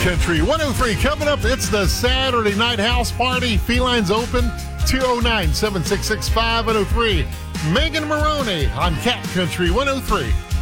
Country 103 coming up. It's the Saturday Night House Party. Felines open 209-766-5003. Megan Maroney on Cat Country 103.